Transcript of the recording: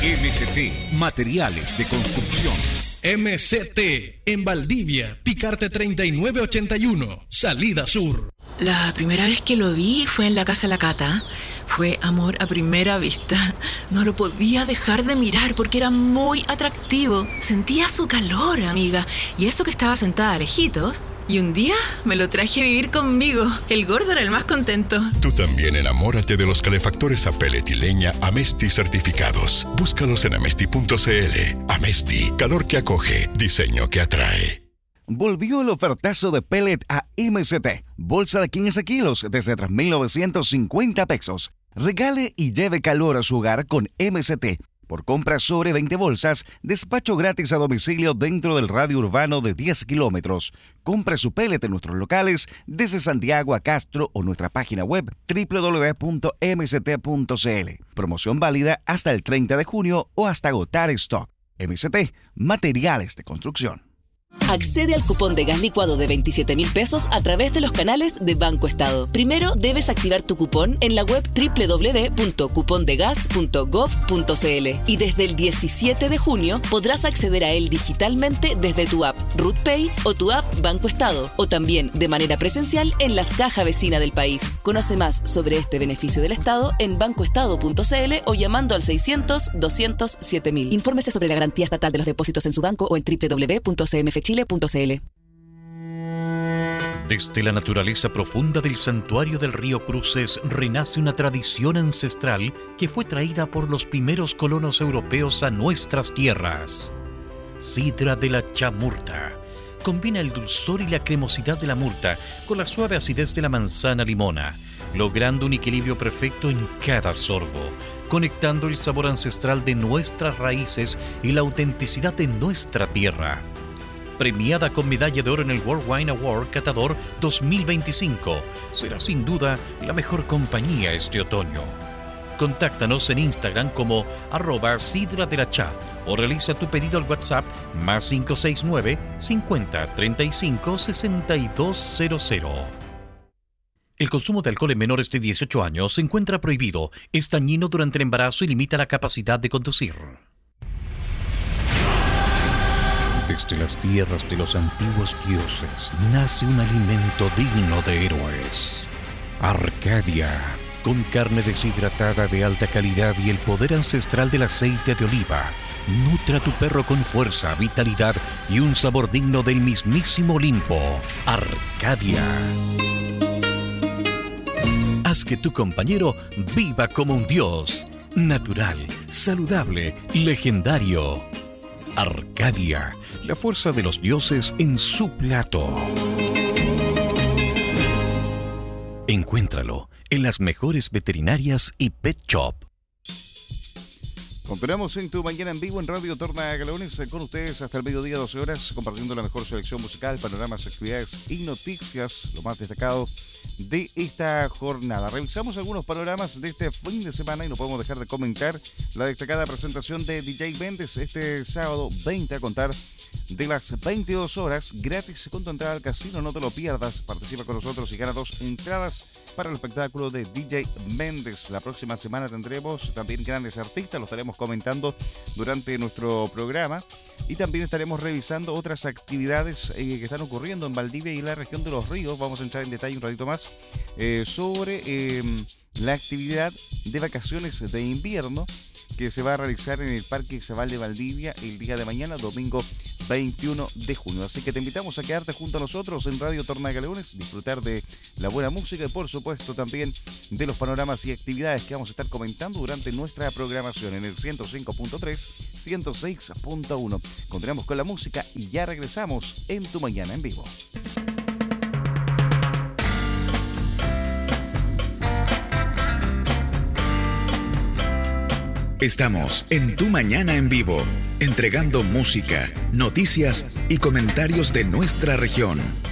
MCT Materiales de Construcción. MCT en Valdivia, Picarte 3981, Salida Sur. La primera vez que lo vi fue en la casa de la Cata. Fue amor a primera vista. No lo podía dejar de mirar porque era muy atractivo. Sentía su calor, amiga. Y eso que estaba sentada lejitos. Y un día me lo traje a vivir conmigo. El gordo era el más contento. Tú también enamórate de los calefactores a pellet y leña Amesti certificados. Búscalos en amesti.cl. Amesti, calor que acoge, diseño que atrae. Volvió el ofertazo de pellet a MCT. Bolsa de 15 kilos desde 3,950 pesos. Regale y lleve calor a su hogar con MCT. Por compras sobre 20 bolsas, despacho gratis a domicilio dentro del radio urbano de 10 kilómetros. Compre su pellet en nuestros locales desde Santiago a Castro o nuestra página web www.mct.cl. Promoción válida hasta el 30 de junio o hasta agotar stock. MCT, materiales de construcción. Accede al cupón de gas licuado de 27.000 pesos a través de los canales de Banco Estado. Primero debes activar tu cupón en la web www.cupondegas.gov.cl y desde el 17 de junio podrás acceder a él digitalmente desde tu app RutPay o tu app Banco Estado o también de manera presencial en las cajas vecinas del país. Conoce más sobre este beneficio del Estado en bancoestado.cl o llamando al 600-200-7000. Infórmese sobre la garantía estatal de los depósitos en su banco o en www.cmfchile.cl. Desde la naturaleza profunda del santuario del río Cruces renace una tradición ancestral que fue traída por los primeros colonos europeos a nuestras tierras. Sidra de la Chamurta. Combina el dulzor y la cremosidad de la murta con la suave acidez de la manzana limona, logrando un equilibrio perfecto en cada sorbo, conectando el sabor ancestral de nuestras raíces y la autenticidad de nuestra tierra. Premiada con medalla de oro en el World Wine Award Catador 2025, será sin duda la mejor compañía este otoño. Contáctanos en Instagram como @sidradelacha o realiza tu pedido al WhatsApp +569 50 35 6200. El consumo de alcohol en menores de 18 años se encuentra prohibido, es dañino durante el embarazo y limita la capacidad de conducir. Desde las tierras de los antiguos dioses nace un alimento digno de héroes. Arcadia, con carne deshidratada de alta calidad y el poder ancestral del aceite de oliva. Nutre a tu perro con fuerza, vitalidad y un sabor digno del mismísimo Olimpo. Arcadia. Haz que tu compañero viva como un dios. Natural, saludable, legendario. Arcadia, la fuerza de los dioses en su plato. Encuéntralo en las mejores veterinarias y pet shop. Continuamos en Tu Mañana en Vivo en Radio Tornagalones con ustedes hasta el mediodía, 12 horas, compartiendo la mejor selección musical, panoramas, actividades y noticias, lo más destacado de esta jornada. Revisamos algunos panoramas de este fin de semana y no podemos dejar de comentar la destacada presentación de DJ Méndez este sábado 20 a contar de las 22 horas, gratis con tu entrada al casino, no te lo pierdas, participa con nosotros y gana 2 entradas para el espectáculo de DJ Méndez. La próxima semana tendremos también grandes artistas, lo estaremos comentando durante nuestro programa y también estaremos revisando otras actividades que están ocurriendo en Valdivia y en la región de Los Ríos. Vamos a entrar en detalle un ratito más sobre la actividad de vacaciones de invierno que se va a realizar en el Parque Zabal de Valdivia el día de mañana, domingo 21 de junio. Así que te invitamos a quedarte junto a nosotros en Radio Tornagaleones, disfrutar de la buena música y por supuesto también de los panoramas y actividades que vamos a estar comentando durante nuestra programación en el 105.3, 106.1. Continuamos con la música y ya regresamos en Tu Mañana en Vivo. Estamos en Tu Mañana en Vivo, entregando música, noticias y comentarios de nuestra región.